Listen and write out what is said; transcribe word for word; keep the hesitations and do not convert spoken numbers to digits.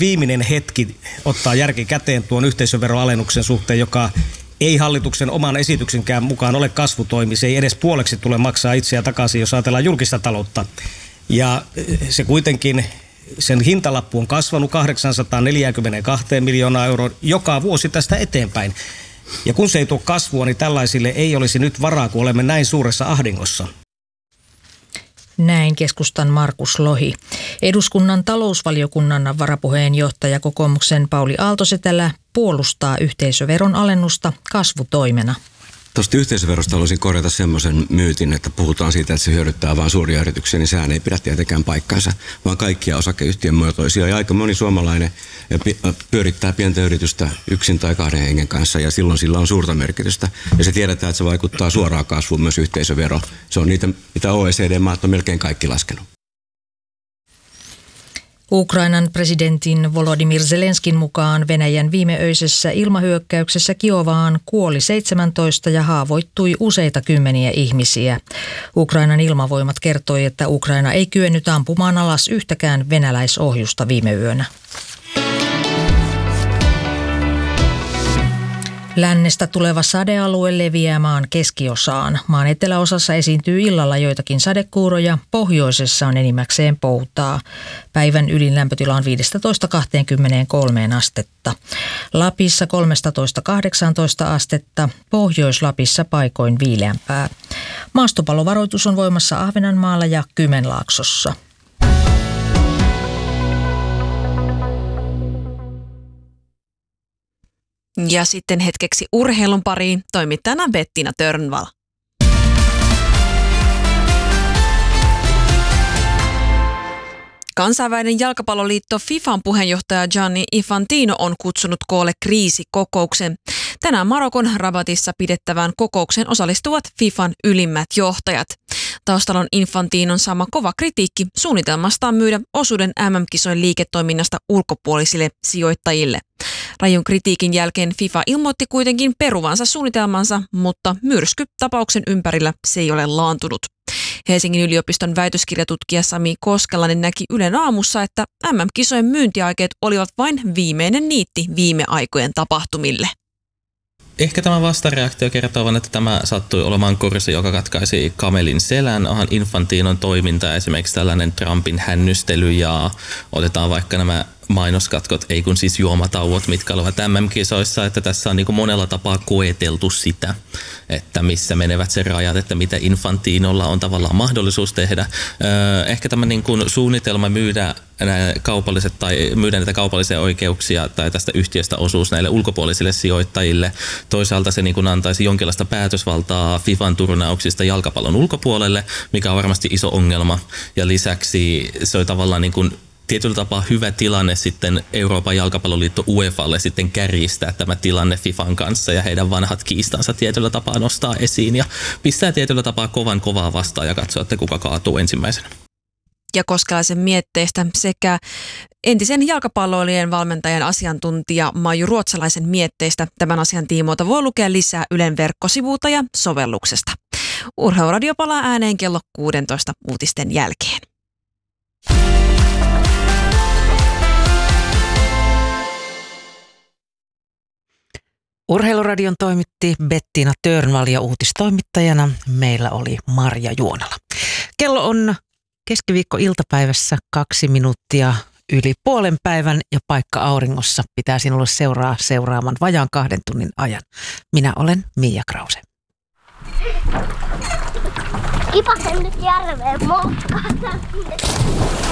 viimeinen hetki ottaa järki käteen tuon yhteisöveroalennuksen suhteen, joka ei hallituksen oman esityksenkään mukaan ole kasvutoimi. Se ei edes puoleksi tule maksaa itseä takaisin, jos ajatellaan julkista taloutta. Ja se kuitenkin, sen hintalappu on kasvanut kahdeksansataaneljäkymmentäkaksi miljoonaa euroa joka vuosi tästä eteenpäin. Ja kun se ei tuo kasvua, niin tällaisille ei olisi nyt varaa, kun olemme näin suuressa ahdingossa. Näin keskustan Markus Lohi. Eduskunnan talousvaliokunnan varapuheenjohtaja kokoomuksen Pauli Aalto-Setälä puolustaa yhteisöveron alennusta kasvutoimena. Tuosta yhteisöverosta haluaisin korjata semmoisen myytin, että puhutaan siitä, että se hyödyttää vain suuria yrityksiä, niin sehän ei pidä tietenkään paikkansa, vaan kaikkia osakeyhtiön muotoisia. Ja aika moni suomalainen pyörittää pientä yritystä yksin tai kahden hengen kanssa, ja silloin sillä on suurta merkitystä. Ja se tiedetään, että se vaikuttaa suoraan kasvuun myös yhteisövero. Se on niitä, mitä O E C D-maat on melkein kaikki laskenut. Ukrainan presidentin Volodymyr Zelenskin mukaan Venäjän viimeöisessä ilmahyökkäyksessä Kiovaan kuoli seitsemäntoista ja haavoittui useita kymmeniä ihmisiä. Ukrainan ilmavoimat kertoi, että Ukraina ei kyennyt ampumaan alas yhtäkään venäläisohjusta viime yönä. Lännestä tuleva sadealue leviää maan keskiosaan. Maan eteläosassa esiintyy illalla joitakin sadekuuroja, pohjoisessa on enimmäkseen poutaa. Päivän ylin lämpötila on viisitoista kaksikymmentäkolme astetta. Lapissa kolmetoista kahdeksantoista astetta, Pohjois-Lapissa paikoin viileämpää. Maastopallovaroitus on voimassa Ahvenanmaalla ja Kymenlaaksossa. Ja sitten hetkeksi urheilun pariin toimittajana Bettina Törnvall. Kansainvälinen jalkapalloliitto FIFAn puheenjohtaja Gianni Infantino on kutsunut koolle kriisikokouksen. Tänään Marokon Rabatissa pidettävään kokoukseen osallistuvat FIFAn ylimmät johtajat. Taustalla on Infantinon sama kova kritiikki suunnitelmastaan myydä osuuden M M-kisojen liiketoiminnasta ulkopuolisille sijoittajille. Rajun kritiikin jälkeen FIFA ilmoitti kuitenkin peruvansa suunnitelmansa, mutta myrsky tapauksen ympärillä se ei ole laantunut. Helsingin yliopiston väitöskirjatutkija Sami Koskelainen näki Ylen aamussa, että M M-kisojen myyntiaikeet olivat vain viimeinen niitti viime aikojen tapahtumille. Ehkä tämä vastareaktio kertoo vain, että tämä sattui olemaan kurssi, joka katkaisi kamelin selän. Onhan Infantinon toiminta, esimerkiksi tällainen Trumpin hännystely ja otetaan vaikka nämä mainoskatkot, ei kun siis juomatauot, mitkä olivat M M-kisoissa, että tässä on niin kuin monella tapaa koeteltu sitä, että missä menevät se rajat, että mitä Infantinolla on tavallaan mahdollisuus tehdä. Öö, ehkä tämä niin kuin suunnitelma myydä nämä kaupalliset tai myydä näitä kaupallisia oikeuksia tai tästä yhtiöstä osuus näille ulkopuolisille sijoittajille. Toisaalta se niin kuin antaisi jonkinlaista päätösvaltaa FIFAn turnauksista jalkapallon ulkopuolelle, mikä on varmasti iso ongelma. Ja lisäksi se on tavallaan niin kuin tietyllä tapaa hyvä tilanne sitten Euroopan jalkapalloliitto U E F A:lle sitten kärjistää tämä tilanne FIFAn kanssa ja heidän vanhat kiistansa tietyllä tapaa nostaa esiin ja pistää tietyllä tapaa kovan kovaa vastaan ja katsoa, että kuka kaatuu ensimmäisenä. Ja Koskelaisen mietteistä sekä entisen jalkapalloilijan valmentajan asiantuntija Maiju Ruotsalaisen mietteistä tämän asian tiimoilta voi lukea lisää Ylen verkkosivuilta ja sovelluksesta. Urheiluradio palaa ääneen kello kuusitoista uutisten jälkeen. Urheiluradion toimitti Bettina Törnvall ja uutistoimittajana meillä oli Marja Juonala. Kello on keskiviikko-iltapäivässä kaksi minuuttia yli puolen päivän ja paikka auringossa pitää sinulle seuraa seuraaman vajaan kahden tunnin ajan. Minä olen Mia Krause. Kipasen nyt järveen moukkaan.